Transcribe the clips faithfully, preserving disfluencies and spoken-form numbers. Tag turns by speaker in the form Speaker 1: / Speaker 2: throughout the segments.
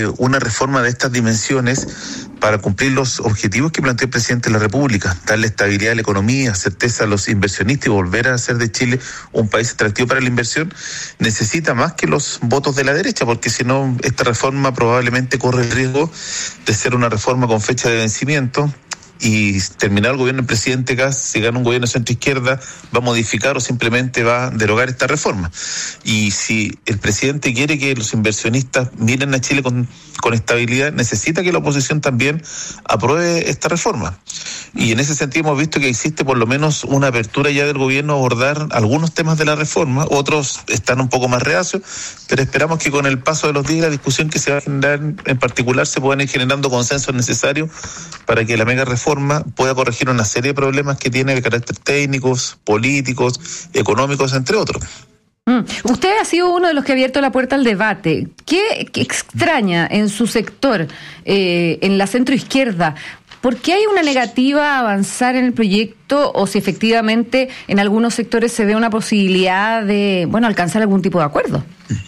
Speaker 1: que una reforma de estas dimensiones, para cumplir los objetivos que planteó el presidente de la República, darle estabilidad a la economía, certeza a los inversionistas y volver a hacer de Chile un país atractivo para la inversión, necesita más que los votos de la derecha, porque si no, esta reforma probablemente corre el riesgo de ser una reforma con fecha de vencimiento y terminar el gobierno del presidente Kast, si gana un gobierno de centro-izquierda, va a modificar o simplemente va a derogar esta reforma. Y si el presidente quiere que los inversionistas miren a Chile con, con estabilidad, necesita que la oposición también apruebe esta reforma. Y en ese sentido hemos visto que existe por lo menos una apertura ya del gobierno a abordar algunos temas de la reforma, otros están un poco más reacios, pero esperamos que con el paso de los días y la discusión que se va a generar en particular se puedan ir generando consensos necesarios para que la mega reforma pueda corregir una serie de problemas que tiene de carácter técnicos, políticos, económicos, entre otros.
Speaker 2: Mm. Usted ha sido uno de los que ha abierto la puerta al debate. ¿Qué, qué extraña en su sector, eh, en la centroizquierda? ¿Por qué hay una negativa a avanzar en el proyecto o si efectivamente en algunos sectores se ve una posibilidad de, bueno, alcanzar algún tipo de acuerdo?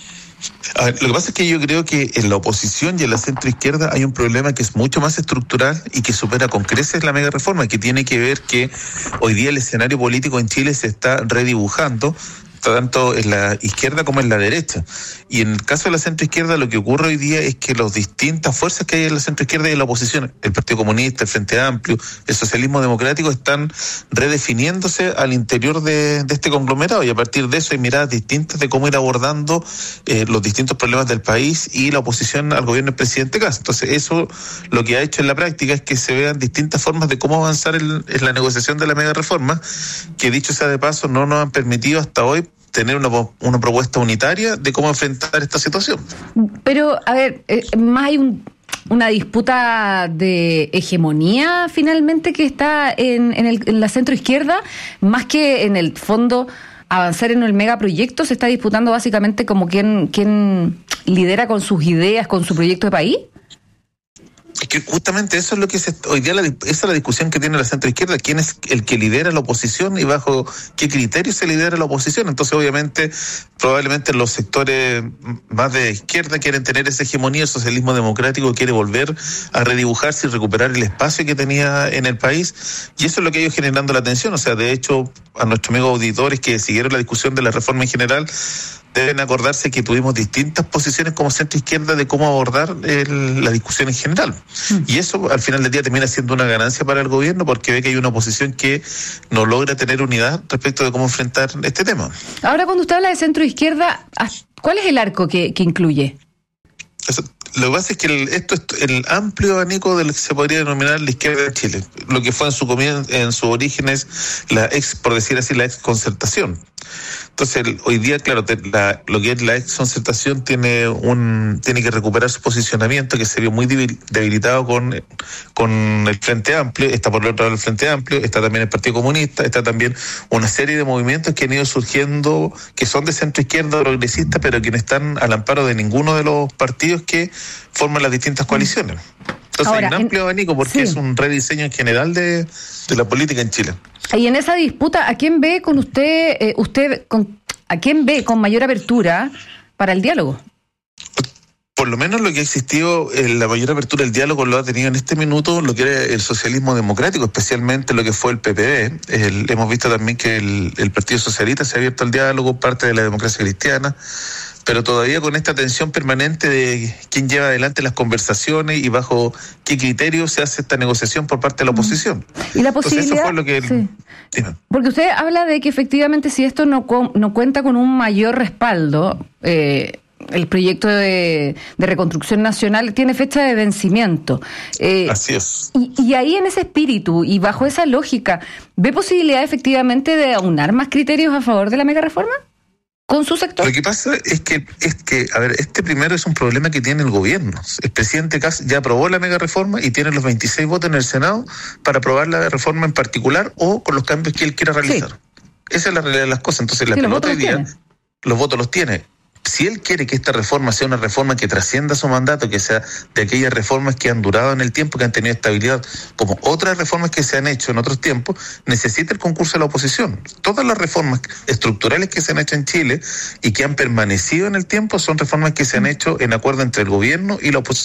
Speaker 1: A ver, lo que pasa es que yo creo que en la oposición y en la centroizquierda hay un problema que es mucho más estructural y que supera con creces la mega reforma, que tiene que ver que hoy día el escenario político en Chile se está redibujando, tanto en la izquierda como en la derecha. Y en el caso de la centroizquierda, lo que ocurre hoy día es que las distintas fuerzas que hay en la centroizquierda y en la oposición, el Partido Comunista, el Frente Amplio, el Socialismo Democrático, están redefiniéndose al interior de, de este conglomerado, y a partir de eso hay miradas distintas de cómo ir abordando eh, los distintos problemas del país y la oposición al gobierno del presidente Kast. Entonces eso lo que ha hecho en la práctica es que se vean distintas formas de cómo avanzar en, en la negociación de la mega reforma, que dicho sea de paso no nos han permitido hasta hoy tener una, una propuesta unitaria de cómo enfrentar esta situación.
Speaker 2: Pero, a ver, eh, más hay un, una disputa de hegemonía finalmente que está en, en, el, en la centroizquierda, más que en el fondo avanzar en el megaproyecto. Se está disputando básicamente como quién, quién lidera con sus ideas, con su proyecto de país.
Speaker 1: Es que justamente eso es lo que se, hoy día la, esa es la discusión que tiene la centroizquierda, quién es el que lidera la oposición y bajo qué criterios se lidera la oposición. Entonces obviamente probablemente los sectores más de izquierda quieren tener esa hegemonía, el socialismo democrático quiere volver a redibujarse y recuperar el espacio que tenía en el país, y eso es lo que ha ido generando la tensión. O sea, de hecho, a nuestros amigos auditores que siguieron la discusión de la reforma en general deben acordarse que tuvimos distintas posiciones como centro izquierda de cómo abordar el, la discusión en general. Mm. Y eso al final del día termina siendo una ganancia para el gobierno, porque ve que hay una oposición que no logra tener unidad respecto de cómo enfrentar este tema.
Speaker 2: Ahora, cuando usted habla de centro izquierda, ¿cuál es el arco que, que incluye?
Speaker 1: Eso, lo que pasa es que el, esto es el amplio abanico de lo que se podría denominar la izquierda de Chile, lo que fue en su comien- en sus orígenes la ex, por decir así, la ex concertación. Entonces, el, hoy día, claro, te, la, lo que es la ex concertación tiene un tiene que recuperar su posicionamiento, que se vio muy debilitado con, con el Frente Amplio. Está por el otro lado el Frente Amplio, está también el Partido Comunista, está también una serie de movimientos que han ido surgiendo, que son de centro izquierda progresista, pero que no están al amparo de ninguno de los partidos que forman las distintas coaliciones. Entonces Ahora, hay un amplio en, abanico porque sí. es un rediseño en general de, de la política en Chile.
Speaker 2: Y en esa disputa, ¿a quién ve con usted, eh, usted con, a quién ve con mayor apertura para el diálogo?
Speaker 1: Por lo menos lo que ha existido, eh, la mayor apertura del diálogo lo ha tenido en este minuto lo que era el socialismo democrático, especialmente lo que fue el P P D. El, hemos visto también que el, el Partido Socialista se ha abierto al diálogo, parte de la democracia cristiana, pero todavía con esta tensión permanente de quién lleva adelante las conversaciones y bajo qué criterio se hace esta negociación por parte de la oposición.
Speaker 2: Y la posibilidad,
Speaker 1: Entonces, eso fue lo que
Speaker 2: sí. Dime. Porque usted habla de que efectivamente si esto no, no cuenta con un mayor respaldo, eh, el proyecto de, de reconstrucción nacional tiene fecha de vencimiento.
Speaker 1: Eh, Así es.
Speaker 2: Y, y ahí en ese espíritu y bajo esa lógica, ¿ve posibilidad efectivamente de aunar más criterios a favor de la mega reforma? ¿Con su sector?
Speaker 1: Lo que pasa es que, es que, a ver, este primero es un problema que tiene el gobierno. El presidente Kast ya aprobó la mega reforma y tiene los veintiséis votos en el Senado para aprobar la reforma en particular o con los cambios que él quiera realizar. Sí. Esa es la realidad de las cosas. Entonces, la
Speaker 2: sí,
Speaker 1: pelota hoy día,
Speaker 2: tiene.
Speaker 1: los votos los tiene. Si él quiere que esta reforma sea una reforma que trascienda su mandato, que sea de aquellas reformas que han durado en el tiempo, que han tenido estabilidad, como otras reformas que se han hecho en otros tiempos, necesita el concurso de la oposición. Todas las reformas estructurales que se han hecho en Chile y que han permanecido en el tiempo son reformas que se han hecho en acuerdo entre el gobierno y la oposición.